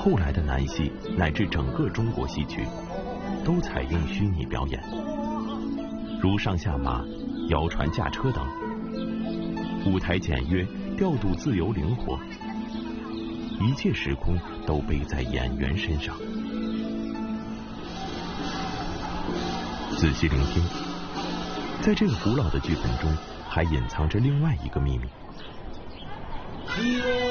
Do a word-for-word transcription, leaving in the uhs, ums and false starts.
后来的南戏乃至整个中国戏曲，都采用虚拟表演，如上下马、摇船驾车等，舞台简约，调度自由灵活，一切时空都背在演员身上。仔细聆听，在这个古老的剧本中，还隐藏着另外一个秘密。 月